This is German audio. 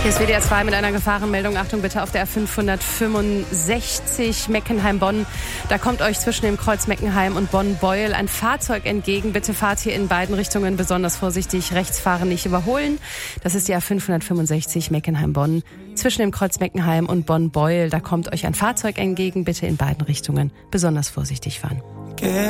Hier ist WDR 2 mit einer Gefahrenmeldung. Achtung bitte auf der A565 Meckenheim-Bonn. Da kommt euch zwischen dem Kreuz Meckenheim und Bonn-Beuel ein Fahrzeug entgegen. Bitte fahrt hier in beiden Richtungen besonders vorsichtig. Rechts fahren, nicht überholen. Das ist die A565 Meckenheim-Bonn. Zwischen dem Kreuz Meckenheim und Bonn-Beuel. Da kommt euch ein Fahrzeug entgegen. Bitte in beiden Richtungen besonders vorsichtig fahren.